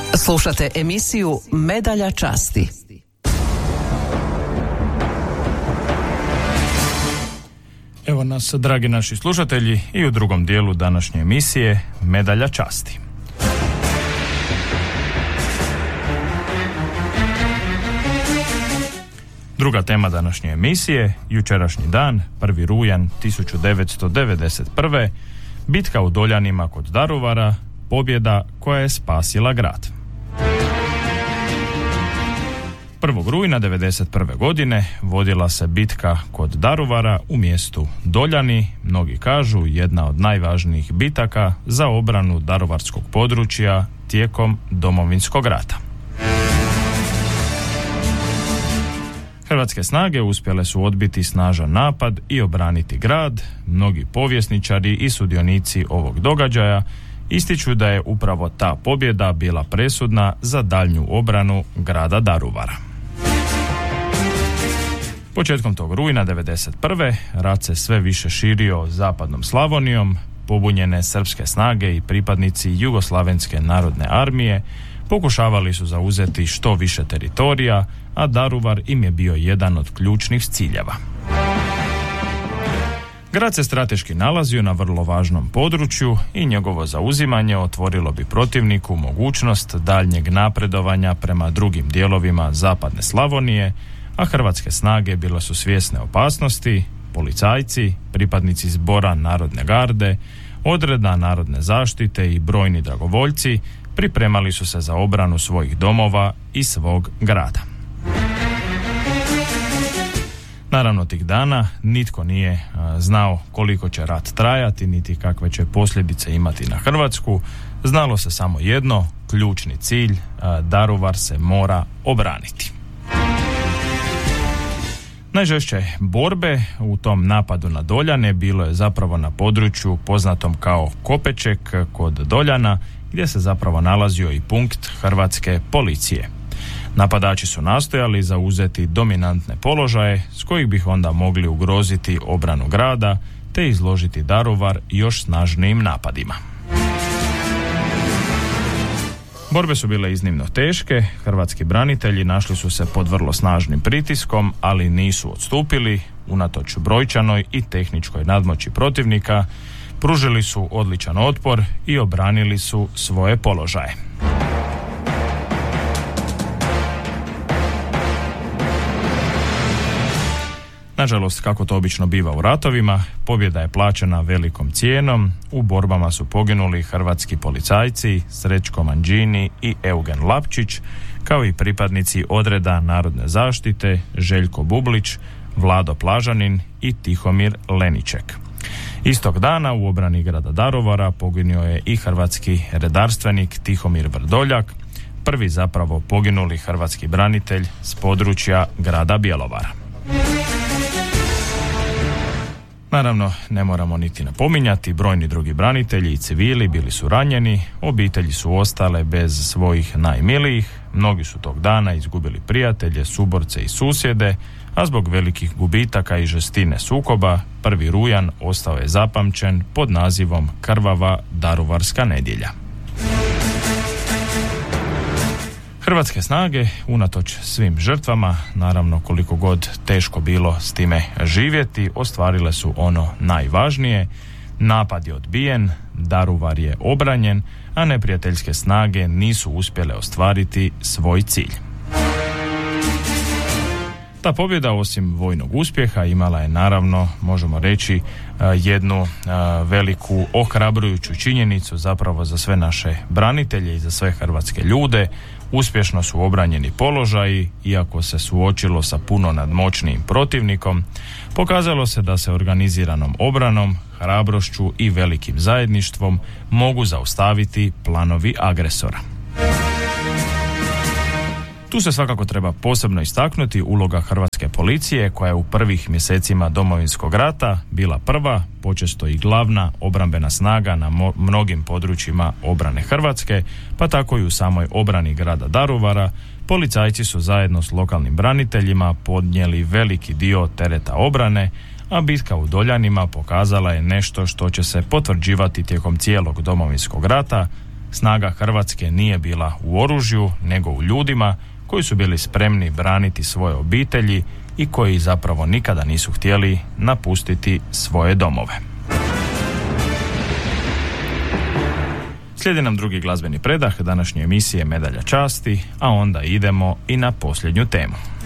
Slušate emisiju Medalja časti. Evo nas, dragi naši slušatelji, i u drugom dijelu današnje emisije Medalja časti. Druga tema današnje emisije, jučerašnji dan, 1. rujan 1991. Bitka u Doljanima kod Daruvara, pobjeda koja je spasila grad. 1. rujna 1991. godine vodila se bitka kod Daruvara u mjestu Doljani, mnogi kažu jedna od najvažnijih bitaka za obranu daruvarskog područja tijekom Domovinskog rata. Hrvatske snage uspjele su odbiti snažan napad i obraniti grad. Mnogi povjesničari i sudionici ovog događaja ističu da je upravo ta pobjeda bila presudna za daljnju obranu grada Daruvara. Početkom tog rujna 1991. rat se sve više širio zapadnom Slavonijom. Pobunjene srpske snage i pripadnici Jugoslavenske narodne armije pokušavali su zauzeti što više teritorija, a Daruvar im je bio jedan od ključnih ciljeva. Grad se strateški nalazio na vrlo važnom području i njegovo zauzimanje otvorilo bi protivniku mogućnost daljnjeg napredovanja prema drugim dijelovima zapadne Slavonije, a hrvatske snage bile su svjesne opasnosti. Policajci, pripadnici zbora Narodne garde, odreda Narodne zaštite i brojni dragovoljci pripremali su se za obranu svojih domova i svog grada. Naravno, tih dana nitko nije znao koliko će rat trajati, niti kakve će posljedice imati na Hrvatsku. Znalo se samo jedno, ključni cilj, Daruvar se mora obraniti. Najžešće borbe u tom napadu na Doljane bilo je zapravo na području poznatom kao Kopeček kod Doljana, gdje se zapravo nalazio i punkt hrvatske policije. Napadači su nastojali zauzeti dominantne položaje s kojih bi onda mogli ugroziti obranu grada te izložiti Daruvar još snažnijim napadima. Borbe su bile iznimno teške, hrvatski branitelji našli su se pod vrlo snažnim pritiskom, ali nisu odstupili. Unatoč brojčanoj i tehničkoj nadmoći protivnika, pružili su odličan otpor i obranili su svoje položaje. Nažalost, kako to obično biva u ratovima, pobjeda je plaćena velikom cijenom. U borbama su poginuli hrvatski policajci Srećko Manđini i Eugen Lapčić, kao i pripadnici odreda Narodne zaštite Željko Bublić, Vlado Plažanin i Tihomir Leniček. Istog dana u obrani grada Daruvara poginuo je i hrvatski redarstvenik Tihomir Vrdoljak, prvi zapravo poginuli hrvatski branitelj s područja grada Bjelovara. Naravno, ne moramo niti napominjati, brojni drugi branitelji i civili bili su ranjeni, obitelji su ostale bez svojih najmilijih, mnogi su tog dana izgubili prijatelje, suborce i susjede, a zbog velikih gubitaka i žestine sukoba, 1. rujan ostao je zapamćen pod nazivom Krvava Daruvarska nedjelja. Hrvatske snage, unatoč svim žrtvama, naravno koliko god teško bilo s time živjeti, ostvarile su ono najvažnije. Napad je odbijen, Daruvar je obranjen, a neprijateljske snage nisu uspjele ostvariti svoj cilj. Ta pobjeda, osim vojnog uspjeha, imala je naravno, možemo reći, jednu veliku ohrabrujuću činjenicu zapravo za sve naše branitelje i za sve hrvatske ljude. Uspješno su obranjeni položaji, iako se suočilo sa puno nadmoćnijim protivnikom. Pokazalo se da se organiziranom obranom, hrabrošću i velikim zajedništvom mogu zaustaviti planovi agresora. Tu se svakako treba posebno istaknuti uloga hrvatske policije, koja je u prvih mjesecima Domovinskog rata bila prva, počesto i glavna obrambena snaga na mnogim područjima obrane Hrvatske, pa tako i u samoj obrani grada Daruvara. Policajci su zajedno s lokalnim braniteljima podnijeli veliki dio tereta obrane, a bitka u Doljanima pokazala je nešto što će se potvrđivati tijekom cijelog Domovinskog rata, snaga Hrvatske nije bila u oružju, nego u ljudima koji su bili spremni braniti svoje obitelji i koji zapravo nikada nisu htjeli napustiti svoje domove. Slijedi nam drugi glazbeni predah današnje emisije Medalja časti, a onda idemo i na posljednju temu.